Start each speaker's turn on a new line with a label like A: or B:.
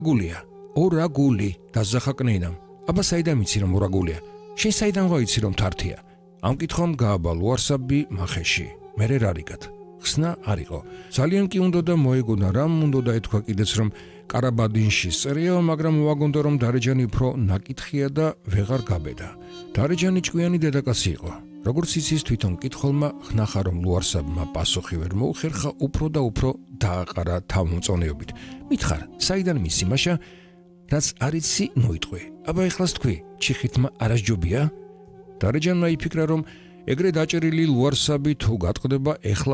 A: გულია. ორა გული დასახა კნინამ. აბა საიდან ვიცი რომ ორა გულია? შენ საიდან ვაიცი რომ თართია? ამ კითხომ გააბა ლუარსაბი მახეში. მერე რა რიგად? ხსნა არ იყო. ძალიან კი უნდა და მოეგონა რამ უნდა და ეთქვა კიდეც რომ კარაბადინში წერია, მაგრამ მოაგონდა რომ დარეჯანი უფრო ნაკითხია და ვეღარ გაბედა. დარეჯანი ჭკვიანი დედაკაცი იყო. როგორც იცის თვითონ კითხულმა ხნახა რომ ლუარსაბმა პასუხი ვერ მოუხერხა, უფრო და უფრო დააყარა თავმოწონეობით. მითხარ, საიდან მისი მაშა, რაც არ იცი მოიტყვი. აბა ეხლას თქვი, ჩიხითმა არასჯობია? დარეჯანმა იფიქრა რომ ეგრე დაჭერილი ლუარსაბი თუ გატყდება ეხლა